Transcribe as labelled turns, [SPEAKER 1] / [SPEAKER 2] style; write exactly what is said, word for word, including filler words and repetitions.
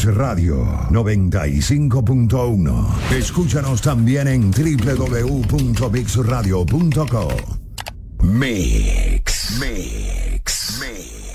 [SPEAKER 1] Radio noventa y cinco punto uno. Escúchanos también en doble u doble u doble u punto mix radio punto com. Mix, Mix, Mix.